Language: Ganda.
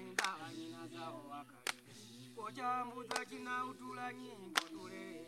ndala nyina zao wakali. Kocha mbuza china utula nyimbo tule.